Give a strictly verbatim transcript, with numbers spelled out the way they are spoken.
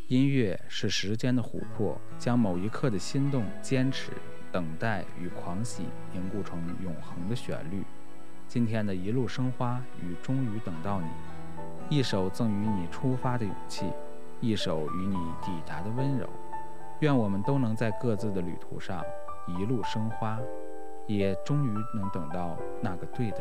音乐是时间的琥珀，将某一刻的心动、坚持、等待与狂喜凝固成永恒的旋律。今天的一路生花与终于等到你，一首赠予你出发的勇气，一首与你抵达的温柔。愿我们都能在各自的旅途上一路生花，也终于能等到那个对的